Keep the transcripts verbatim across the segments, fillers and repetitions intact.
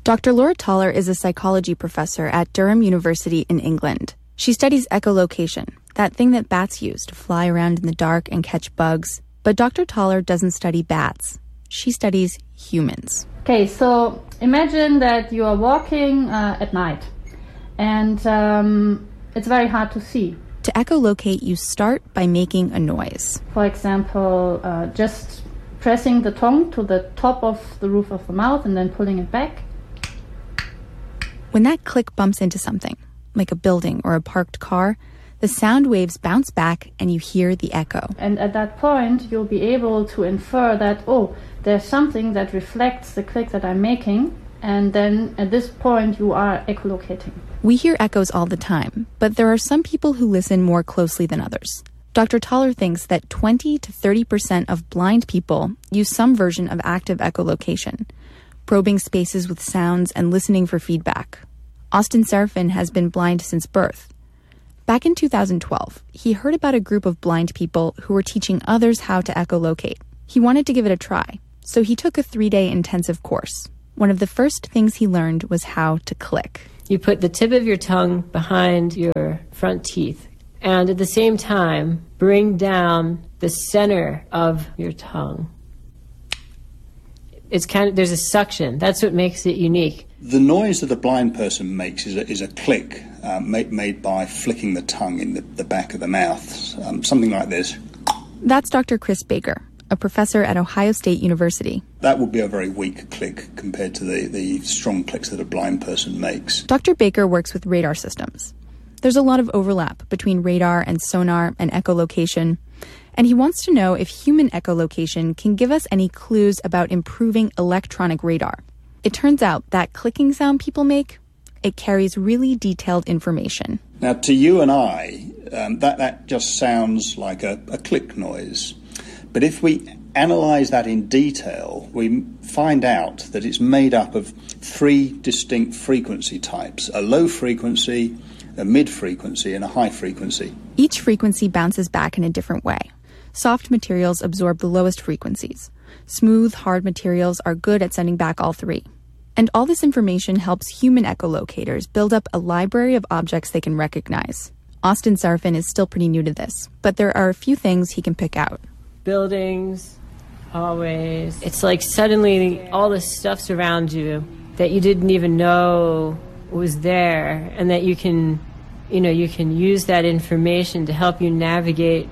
Doctor Laura Toller is a psychology professor at Durham University in England. She studies echolocation, that thing that bats use to fly around in the dark and catch bugs. But Doctor Toller doesn't study bats. She studies humans. Okay, so imagine that you are walking uh, at night, and um, it's very hard to see. To echolocate, you start by making a noise. For example, uh, just pressing the tongue to the top of the roof of the mouth and then pulling it back. When that click bumps into something, like a building or a parked car, the sound waves bounce back and you hear the echo. And at that point, you'll be able to infer that, oh, there's something that reflects the click that I'm making, and then at this point you are echolocating. We hear echoes all the time, but there are some people who listen more closely than others. Doctor Toller thinks that twenty to thirty percent of blind people use some version of active echolocation, probing spaces with sounds and listening for feedback. Austin Serafin has been blind since birth. Back in two thousand twelve, he heard about a group of blind people who were teaching others how to echolocate. He wanted to give it a try, so he took a three-day intensive course. One of the first things he learned was how to click. You put the tip of your tongue behind your front teeth, and at the same time, bring down the center of your tongue. It's kind of, there's a suction. That's what makes it unique. The noise that a blind person makes is a, is a click uh, made, made by flicking the tongue in the, the back of the mouth, um, something like this. That's Doctor Chris Baker, a professor at Ohio State University. That would be a very weak click compared to the, the strong clicks that a blind person makes. Doctor Baker works with radar systems. There's a lot of overlap between radar and sonar and echolocation, and he wants to know if human echolocation can give us any clues about improving electronic radar. It turns out that clicking sound people make, it carries really detailed information. Now, to you and I, um, that, that just sounds like a, a click noise. But if we analyse that in detail, we find out that it's made up of three distinct frequency types: a low frequency, a mid-frequency, and a high frequency. Each frequency bounces back in a different way. Soft materials absorb the lowest frequencies. Smooth, hard materials are good at sending back all three. And all this information helps human echolocators build up a library of objects they can recognize. Austin Serafin is still pretty new to this, but there are a few things he can pick out. Buildings, hallways. It's like suddenly all the stuff's around you that you didn't even know was there, and that you can, you know, you can use that information to help you navigate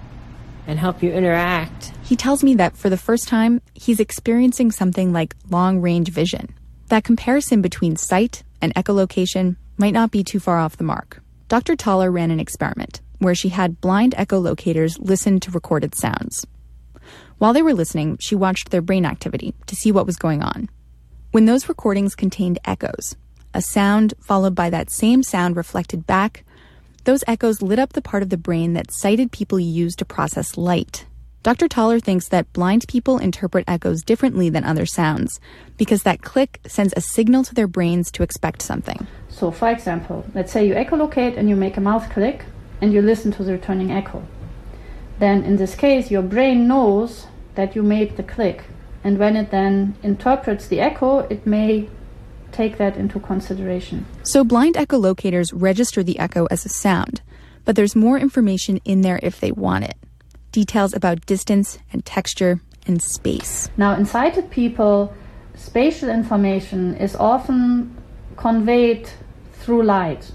and help you interact. He tells me that for the first time, he's experiencing something like long-range vision. That comparison between sight and echolocation might not be too far off the mark. Doctor Toller ran an experiment where she had blind echolocators listen to recorded sounds. While they were listening, she watched their brain activity to see what was going on. When those recordings contained echoes, a sound followed by that same sound reflected back, those echoes lit up the part of the brain that sighted people use to process light. Doctor Toller thinks that blind people interpret echoes differently than other sounds because that click sends a signal to their brains to expect something. So, for example, let's say you echolocate and you make a mouth click and you listen to the returning echo. Then, in this case, your brain knows that you made the click. And when it then interprets the echo, it may take that into consideration. So blind echolocators register the echo as a sound, but there's more information in there if they want it. Details about distance and texture and space. Now, in sighted people, spatial information is often conveyed through light.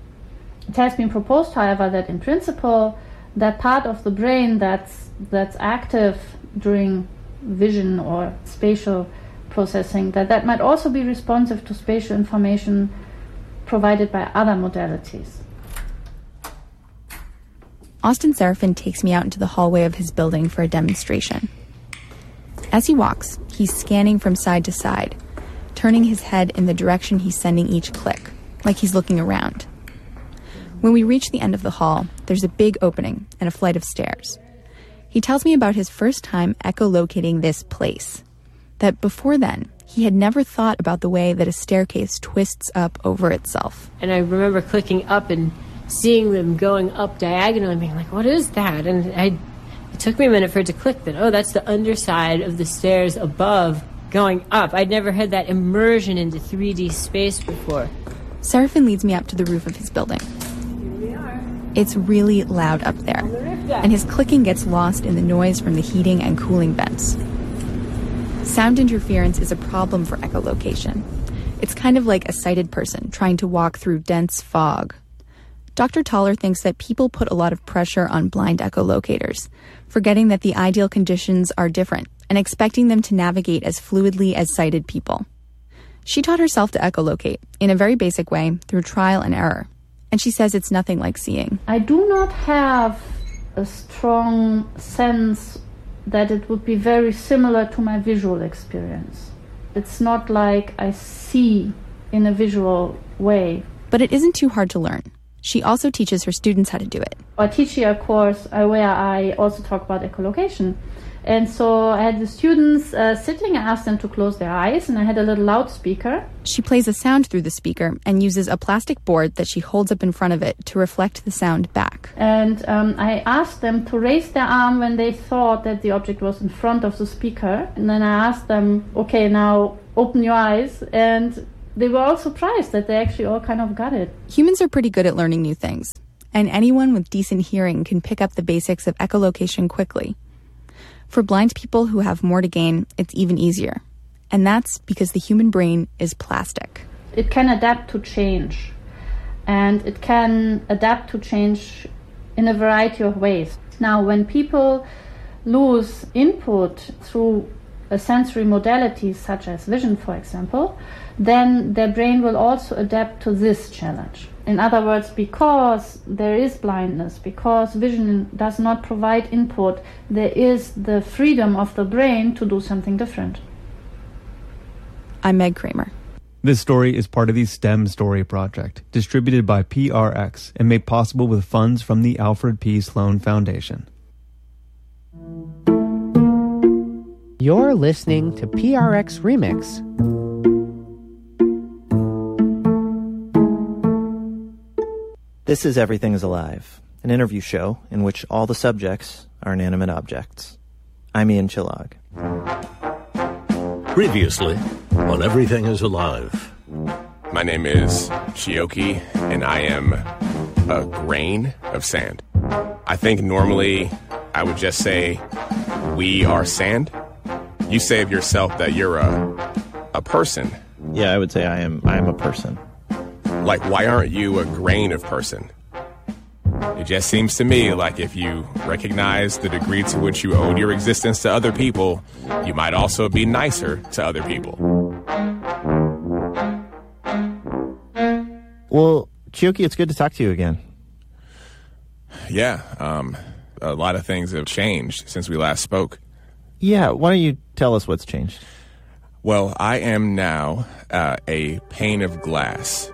It has been proposed, however, that in principle, that part of the brain that's that's active during vision or spatial processing, that that might also be responsive to spatial information provided by other modalities. Austin Serafin takes me out into the hallway of his building for a demonstration. As he walks, he's scanning from side to side, turning his head in the direction he's sending each click, like he's looking around. When we reach the end of the hall, there's a big opening and a flight of stairs. He tells me about his first time echolocating this place, that before then, he had never thought about the way that a staircase twists up over itself. And I remember clicking up and seeing them going up diagonally and being like, what is that? And I, it took me a minute for it to click that, oh, that's the underside of the stairs above going up. I'd never had that immersion into three D space before. Serafin leads me up to the roof of his building. Here we are. It's really loud up there, On the roof deck. and his clicking gets lost in the noise from the heating and cooling vents. Sound interference is a problem for echolocation. It's kind of like a sighted person trying to walk through dense fog. Doctor Toller thinks that people put a lot of pressure on blind echolocators, forgetting that the ideal conditions are different and expecting them to navigate as fluidly as sighted people. She taught herself to echolocate in a very basic way through trial and error, and she says it's nothing like seeing. I do not have a strong sense that it would be very similar to my visual experience. It's not like I see in a visual way. But it isn't too hard to learn. She also teaches her students how to do it. I teach here a course uh, where I also talk about echolocation. And so I had the students uh, sitting, I asked them to close their eyes, and I had a little loudspeaker. She plays a sound through the speaker and uses a plastic board that she holds up in front of it to reflect the sound back. And um, I asked them to raise their arm when they thought that the object was in front of the speaker. And then I asked them, okay, now open your eyes. And they were all surprised that they actually all kind of got it. Humans are pretty good at learning new things, and anyone with decent hearing can pick up the basics of echolocation quickly. For blind people who have more to gain, it's even easier. And that's because the human brain is plastic. It can adapt to change. And it can adapt to change in a variety of ways. Now, when people lose input through a sensory modality such as vision, for example, then their brain will also adapt to this challenge. In other words, because there is blindness, because vision does not provide input, there is the freedom of the brain to do something different. I'm Meg Kramer. This story is part of the STEM Story Project, distributed by P R X and made possible with funds from the Alfred P. Sloan Foundation. You're listening to P R X Remix. This is Everything is Alive, an interview show in which all the subjects are inanimate objects. I'm Ian Chillag. Previously on Everything is Alive. My name is Chioki, and I am a grain of sand. I think normally I would just say, we are sand. You say of yourself that you're a a person. Yeah, I would say I am I am a person. Like, why aren't you a grain of person? It just seems to me like if you recognize the degree to which you owed your existence to other people, you might also be nicer to other people. Well, Chioki, it's good to talk to you again. Yeah, um, a lot of things have changed since we last spoke. Yeah, why don't you tell us what's changed? Well, I am now uh, a pane of glass.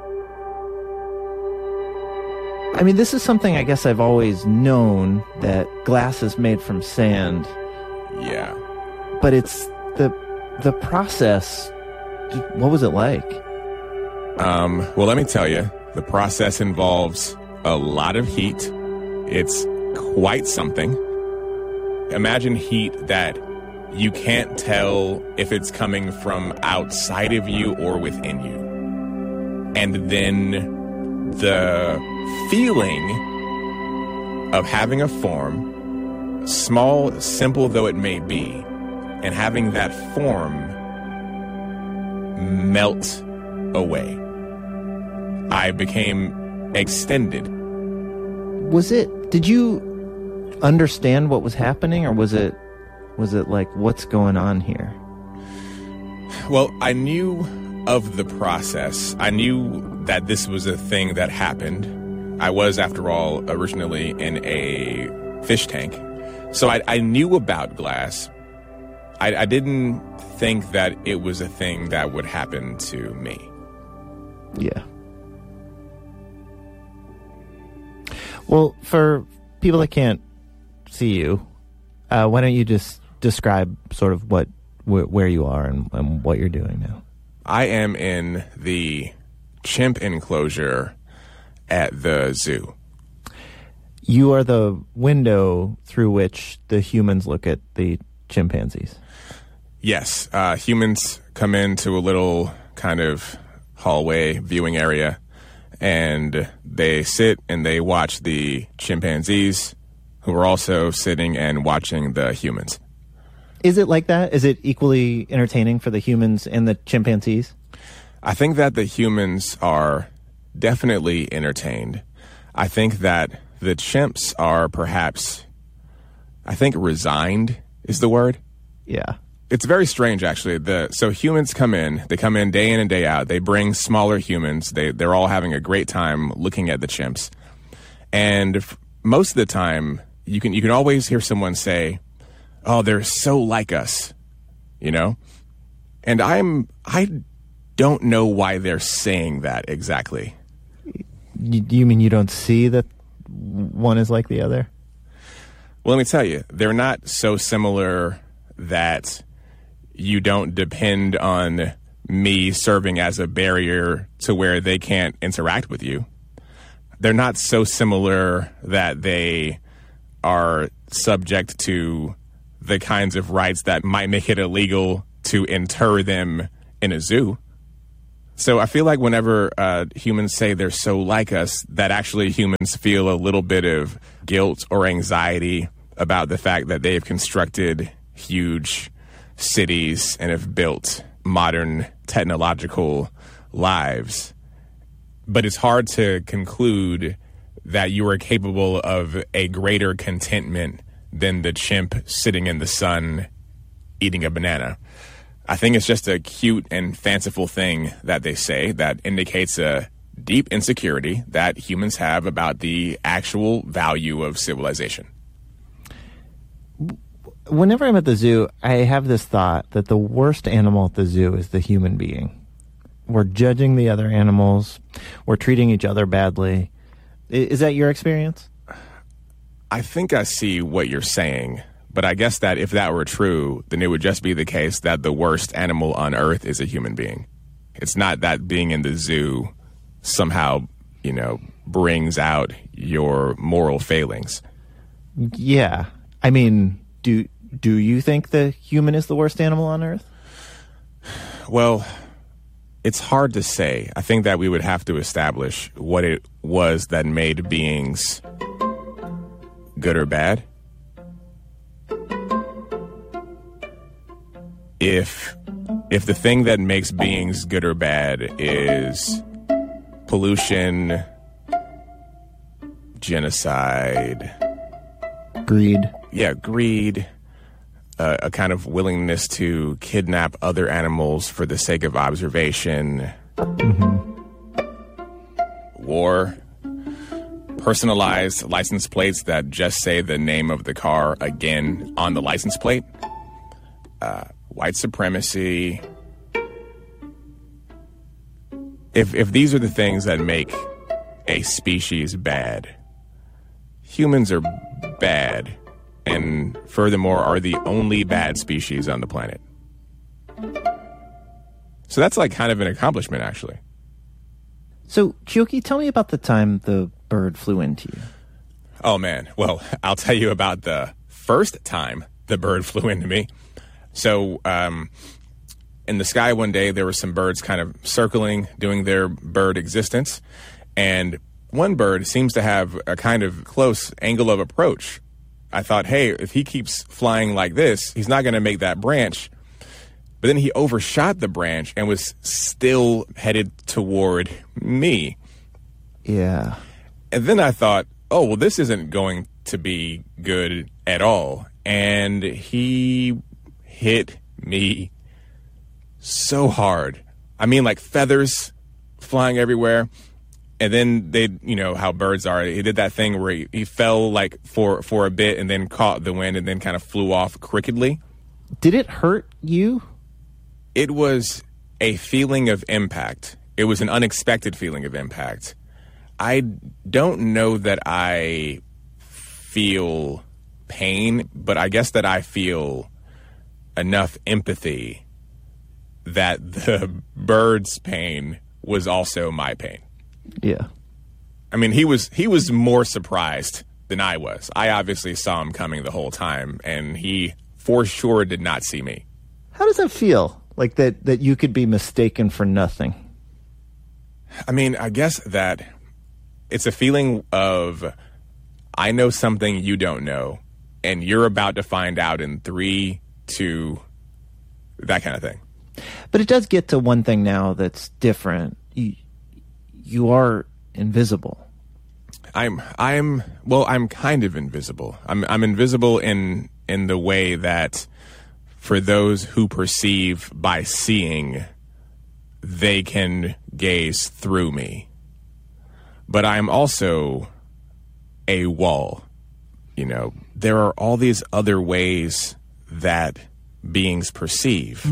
I mean, this is something I guess I've always known, that glass is made from sand. Yeah. But it's the the process. What was it like? Um, well, let me tell you, the process involves a lot of heat. It's quite something. Imagine heat that you can't tell if it's coming from outside of you or within you. And then the feeling of having a form, small, simple though it may be, and having that form melt away. I became extended. Was it, did you understand what was happening, or was it, was it like, what's going on here? Well, I knew of the process. I knew that this was a thing that happened. I was, after all, originally in a fish tank. So I, I knew about glass. I, I didn't think that it was a thing that would happen to me. Yeah. Well, for people that can't see you, uh, why don't you just describe sort of what wh- where you are and, and what you're doing now? I am in the chimp enclosure at the zoo. You are the window through which the humans look at the chimpanzees. Yes. Uh, humans come into a little kind of hallway viewing area, and they sit and they watch the chimpanzees, who are also sitting and watching the humans. Is it like that? Is it equally entertaining for the humans and the chimpanzees? I think that the humans are definitely entertained. I think that the chimps are perhaps, I think resigned is the word. Yeah. It's very strange, actually. The So humans come in, they come in day in and day out. They bring smaller humans. They, they're all having a great time looking at the chimps. And f- most of the time, you can you can always hear someone say, oh, they're so like us, you know? And I'm, I don't know why they're saying that exactly. You, you mean you don't see that one is like the other? Well, let me tell you, they're not so similar that you don't depend on me serving as a barrier to where they can't interact with you. They're not so similar that they are subject to the kinds of rights that might make it illegal to inter them in a zoo. So I feel like whenever uh, humans say they're so like us, that actually humans feel a little bit of guilt or anxiety about the fact that they have constructed huge cities and have built modern technological lives. But it's hard to conclude that you are capable of a greater contentment than the chimp sitting in the sun eating a banana. I think it's just a cute and fanciful thing that they say that indicates a deep insecurity that humans have about the actual value of civilization. Whenever I'm at the zoo, I have this thought that the worst animal at the zoo is the human being. We're judging the other animals. We're treating each other badly. Is that your experience? I think I see what you're saying, but I guess that if that were true, then it would just be the case that the worst animal on earth is a human being. It's not that being in the zoo somehow, you know, brings out your moral failings. Yeah. I mean, do do you think the human is the worst animal on earth? Well, it's hard to say. I think that we would have to establish what it was that made beings good or bad. If if the thing that makes beings good or bad is pollution, genocide, greed. Yeah, greed, uh, a kind of willingness to kidnap other animals for the sake of observation, mm-hmm. war, personalized license plates that just say the name of the car again on the license plate, uh, white supremacy. If if these are the things that make a species bad, humans are bad, and furthermore are the only bad species on the planet. So that's like kind of an accomplishment, actually. So, Keoki, tell me about the time the bird flew into you. Oh, man. Well, I'll tell you about the first time the bird flew into me. So, um, in the sky one day, there were some birds kind of circling, doing their bird existence. And one bird seems to have a kind of close angle of approach. I thought, hey, if he keeps flying like this, he's not going to make that branch. But then he overshot the branch and was still headed toward me. Yeah. And then I thought, oh, well, this isn't going to be good at all. And he hit me so hard. I mean, like feathers flying everywhere. And then they, you know, how birds are. He did that thing where he, he fell like for, for a bit and then caught the wind and then kind of flew off crookedly. Did it hurt you? It was a feeling of impact. It was an unexpected feeling of impact. I don't know that I feel pain, but I guess that I feel enough empathy that the bird's pain was also my pain. Yeah. I mean, he was he was more surprised than I was. I obviously saw him coming the whole time, and he for sure did not see me. How does that feel? Like that, that you could be mistaken for nothing? I mean, I guess that it's a feeling of, I know something you don't know, and you're about to find out in three, two, that kind of thing. But it does get to one thing now that's different. You, you are invisible. I'm, I'm, well, I'm kind of invisible. I'm, I'm invisible in, in the way that for those who perceive by seeing, they can gaze through me. But I'm also a wall. You know, there are all these other ways that beings perceive.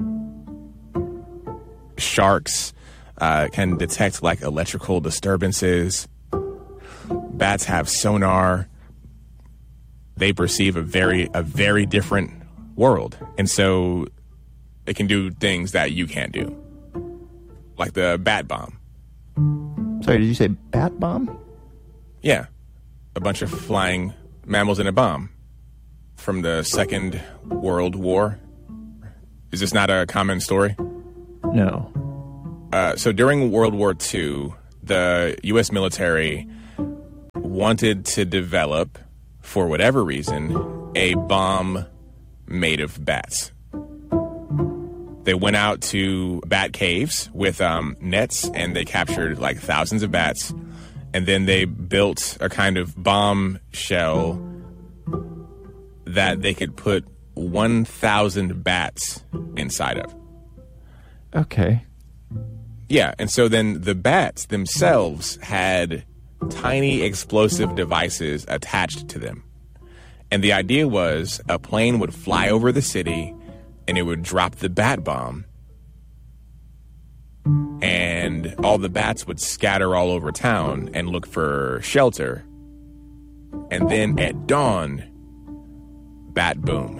Sharks uh, can detect like electrical disturbances. Bats have sonar. They perceive a very a very different world, and so it can do things that you can't do, like the bat bomb. Sorry, did you say bat bomb? Yeah, a bunch of flying mammals in a bomb from the Second World War. Is this not a common story? No. Uh, so during World War Two, the U S military wanted to develop, for whatever reason, a bomb made of bats. They went out to bat caves with um, nets, and they captured like thousands of bats. And then they built a kind of bomb shell that they could put one thousand bats inside of. Okay. Yeah, and so then the bats themselves had tiny explosive devices attached to them. And the idea was a plane would fly over the city and it would drop the bat bomb. And all the bats would scatter all over town and look for shelter. And then at dawn, bat boom.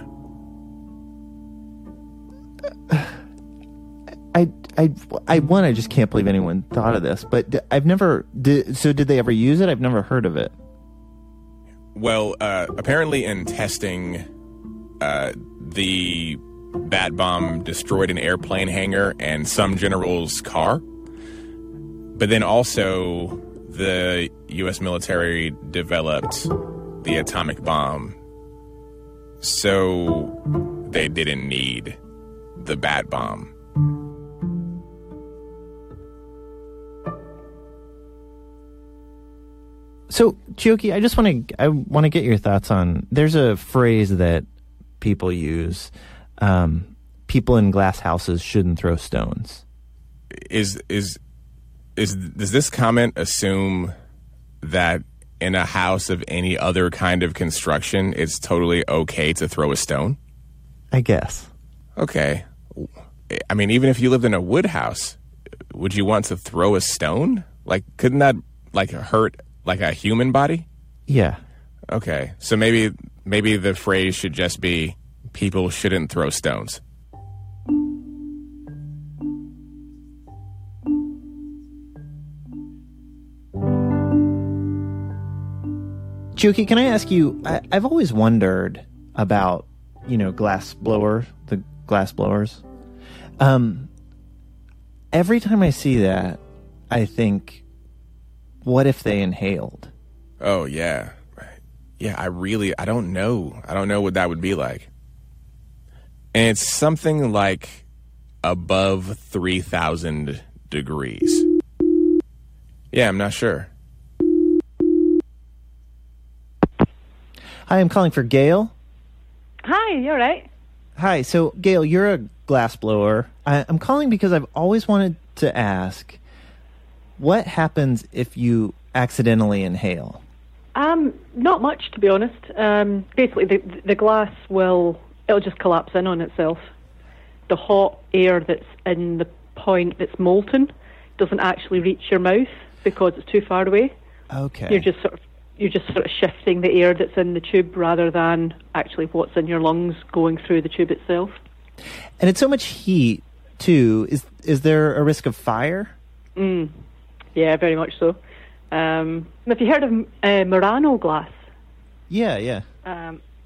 I, I, I, one, I just can't believe anyone thought of this, but I've never, did, so did they ever use it? I've never heard of it. Well, uh, apparently in testing, uh, the bat bomb destroyed an airplane hangar and some general's car. But then also the U S military developed the atomic bomb. So they didn't need the bat bomb. So, Chioke, I just want to I want to get your thoughts on. There's a phrase that people use: um, "People in glass houses shouldn't throw stones." Is is is does this comment assume that in a house of any other kind of construction, it's totally okay to throw a stone? I guess. Okay. I mean, even if you lived in a wood house, would you want to throw a stone? Like, couldn't that like hurt? Like a human body? Yeah. Okay. So maybe maybe the phrase should just be, people shouldn't throw stones. Chioke, can I ask you, I, I've always wondered about, you know, glass blower, the glass blowers. Um, every time I see that, I think, what if they inhaled? Oh, yeah. Yeah, I really, I don't know. I don't know what that would be like. And it's something like above three thousand degrees. Yeah, I'm not sure. Hi, I'm calling for Gail. Hi, you all right? Hi, so Gail, you're a glass blower. I, I'm calling because I've always wanted to ask, what happens if you accidentally inhale? Um, not much, to be honest. Um, basically, the the glass will it'll just collapse in on itself. The hot air that's in the point that's molten doesn't actually reach your mouth because it's too far away. Okay. You're just sort of you're just sort of shifting the air that's in the tube rather than actually what's in your lungs going through the tube itself. And it's so much heat too. Is is there a risk of fire? Mm. Yeah, very much so. Um, have you heard of uh, Murano glass? Yeah, yeah. Um,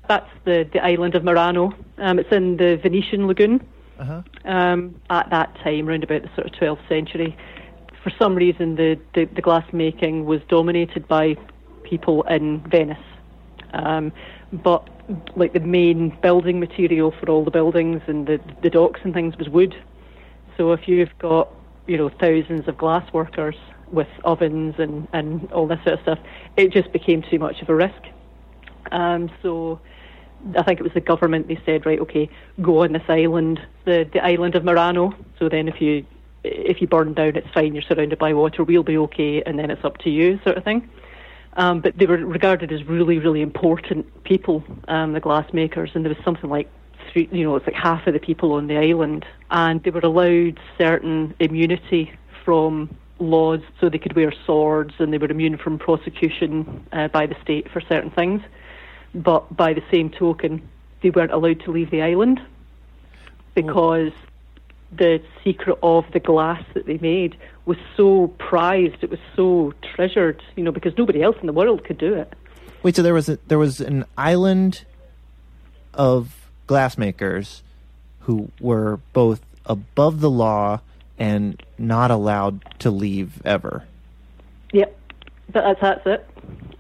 that's the, the island of Murano. Um, it's in the Venetian lagoon. Uh-huh. Um, at that time, around about the sort of twelfth century. For some reason, the, the, the glass making was dominated by people in Venice. Um, but like the main building material for all the buildings and the, the docks and things was wood. So if you've got, you know, thousands of glass workers with ovens and, and all this sort of stuff, it just became too much of a risk. Um, so I think it was the government, they said, right, okay, go on this island, the, the island of Murano. So then if you if you burn down, it's fine, you're surrounded by water, we'll be okay, and then it's up to you, sort of thing. Um, but they were regarded as really, really important people, um, the glass makers, and there was something like, three, you know, it's like half of the people on the island, and they were allowed certain immunity from laws, so they could wear swords, and they were immune from prosecution uh, by the state for certain things. But by the same token, they weren't allowed to leave the island because the secret of the glass that they made was so prized, it was so treasured, you know, because nobody else in the world could do it. Wait, so there was a, there was an island of glassmakers who were both above the law and not allowed to leave ever. Yep, but that's that's it.